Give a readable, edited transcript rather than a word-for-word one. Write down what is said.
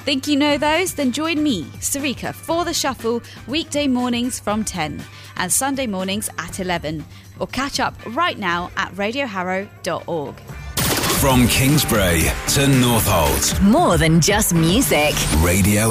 Think you know those? Then join me, Sarika, for The Shuffle, weekday mornings from 10 and Sunday mornings at 11. Or catch up right now at radioharrow.org. From Kingsbury to Northolt. More than just music. Radio